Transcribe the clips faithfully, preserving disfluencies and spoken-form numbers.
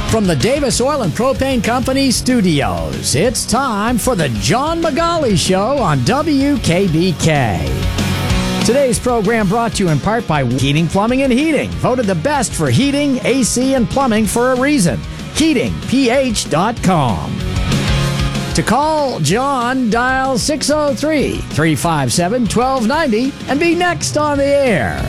From the Davis Oil and Propane Company studios, it's time for the John Magali Show on W K B K. Today's program brought to you in part by Heating, Plumbing, and Heating. Voted the best for heating, A C, and plumbing for a reason. heating p h dot com. To call John, dial six oh three, three five seven, one two nine oh and be next on the air.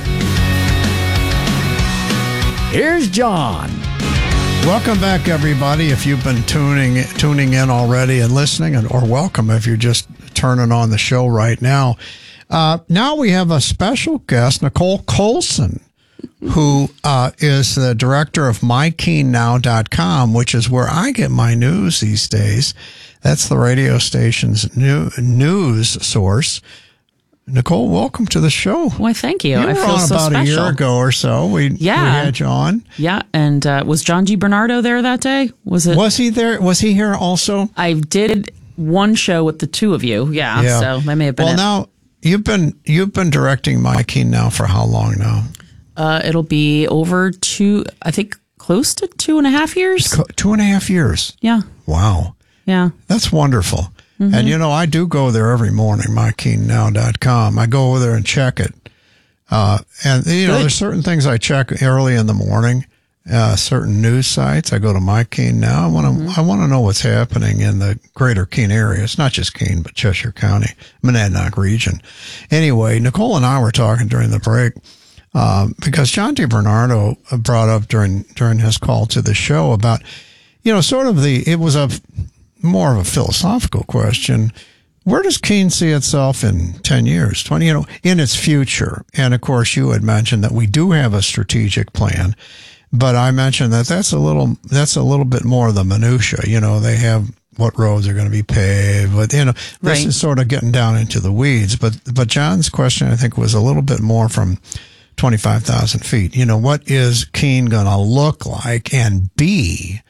Here's John. Welcome back, everybody. If you've been tuning tuning in already and listening, and or welcome if you're just turning on the show right now. Uh, now we have a special guest, Nicole Colson, who uh, is the director of my keene now dot com, which is where I get my news these days. That's the radio station's new news source. Nicole, welcome to the show. Why, thank you. You I were feel on so about special. a year ago or so. We, yeah. we had you on. Yeah, and uh, was John G. Bernardo there that day? Was it? Was he there? Was he here also? I did one show with the two of you. Yeah, yeah. so that may have been well, it. now you've been you've been directing My Keene now for how long now? Uh, it'll be over two. I think close to two and a half years. Two and a half years. Yeah. Wow. Yeah. That's wonderful. Mm-hmm. And, you know, I do go there every morning, my keene now dot com. I go over there and check it. Uh, and, you know, Good. there's certain things I check early in the morning, uh, certain news sites. I go to My Keene Now. I want to mm-hmm. I want to know what's happening in the greater Keene area. It's not just Keene, but Cheshire County, Monadnock region. Anyway, Nicole and I were talking during the break um, because John D. Bernardo brought up during during his call to the show about, you know, sort of the, it was a more of a philosophical question. Where does Keene see itself in ten years, twenty, you know, in its future? And of course, you had mentioned that we do have a strategic plan, but I mentioned that that's a little, that's a little bit more of the minutia. You know, they have what roads are going to be paved, but, you know, this right. is sort of getting down into the weeds. But, but John's question, I think, was a little bit more from twenty-five thousand feet. You know, what is Keene going to look like and be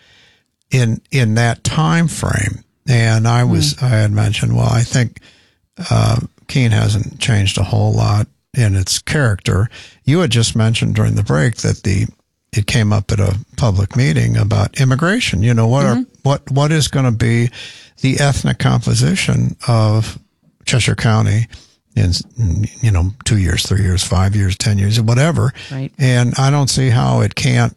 in in that time frame? And I was mm. I had mentioned, well, I think uh, Keene hasn't changed a whole lot in its character. You had just mentioned during the break that the it came up at a public meeting about immigration. You know, what mm-hmm. are what what is going to be the ethnic composition of Cheshire County in, you know, two years, three years, five years, ten years, whatever. Right. And I don't see how it can't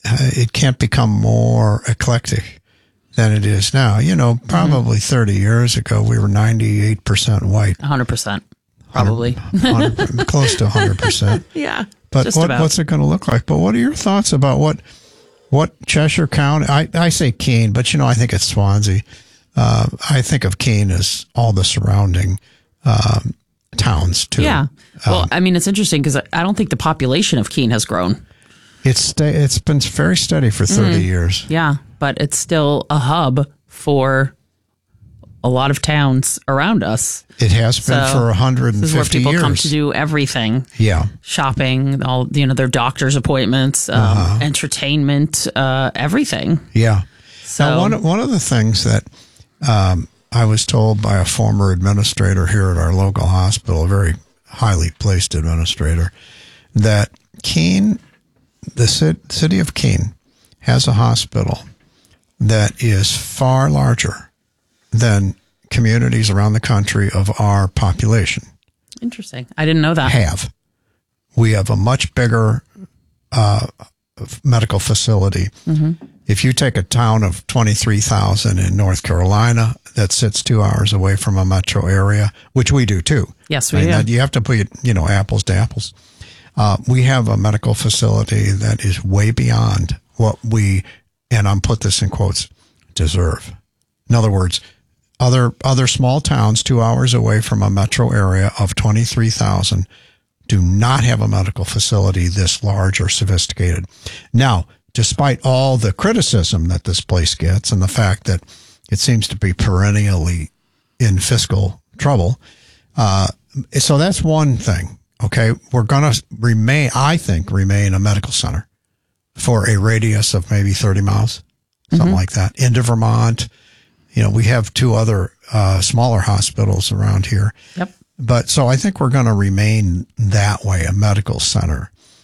it can't become more eclectic than it is now. You know, probably mm-hmm. thirty years ago, we were ninety-eight percent white. one hundred percent, probably. one hundred, close to one hundred percent. Yeah. But just what, about. what's it going to look like? But what are your thoughts about what what Cheshire County, I, I say Keene, but, you know, I think it's Swansea. Uh, I think of Keene as all the surrounding um, towns, too. Yeah. Well, um, I mean, it's interesting because I don't think the population of Keene has grown. It's sta- It's been very steady for thirty mm. years. Yeah, but it's still a hub for a lot of towns around us. It has been so for one hundred fifty years. This is where people years. come to do everything. Yeah. Shopping, all, you know, their doctor's appointments, um, uh-huh. entertainment, uh, everything. Yeah. So now, one, one of the things that um, I was told by a former administrator here at our local hospital, a very highly placed administrator, that Keene, the city of Keene, has a hospital that is far larger than communities around the country of our population. Interesting. I didn't know that. Have. We have a much bigger uh, medical facility. Mm-hmm. If you take a town of twenty-three thousand in North Carolina that sits two hours away from a metro area, which we do too. Yes, we I mean, do. You have to put, you know, apples to apples. Uh, we have a medical facility that is way beyond what we, and I'm put this in quotes, deserve. In other words, other other small towns two hours away from a metro area of twenty-three thousand do not have a medical facility this large or sophisticated. Now, despite all the criticism that this place gets and the fact that it seems to be perennially in fiscal trouble, uh, so that's one thing. Okay, we're going to remain, I think, remain a medical center for a radius of maybe thirty miles, something mm-hmm. like that, into Vermont. You know, we have two other uh, smaller hospitals around here. Yep. But so I think we're going to remain that way, a medical center.